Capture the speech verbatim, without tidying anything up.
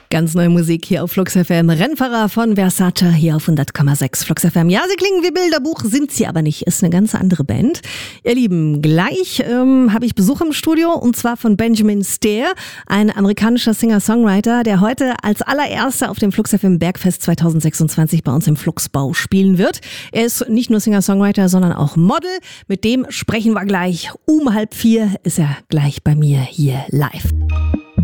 Ganz neue Musik hier auf Flux F M. Rennfahrer von Versace hier auf hundert Komma sechs Flux F M. Ja, sie klingen wie Bilderbuch, sind sie aber nicht. Ist eine ganz andere Band. Ihr Lieben, gleich ähm, habe ich Besuch im Studio und zwar von Benjamin Stair, ein amerikanischer Singer-Songwriter, der heute als allererster auf dem Flux F M Bergfest zwanzig sechsundzwanzig bei uns im Fluxbau spielen wird. Er ist nicht nur Singer-Songwriter, sondern auch Model. Mit dem sprechen wir gleich. Um halb vier ist er gleich bei mir hier live.